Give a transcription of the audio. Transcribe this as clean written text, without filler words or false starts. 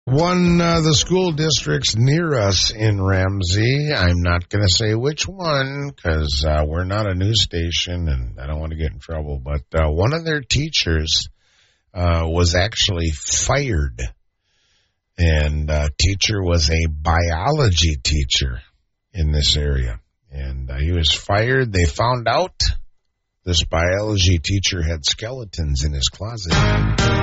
One of the school districts near us in Ramsey, I'm not going to say which one because we're not a news station and I don't want to get in trouble, but one of their teachers was actually fired. And teacher was a biology teacher in this area. And he was fired. They found out this biology teacher had skeletons in his closet.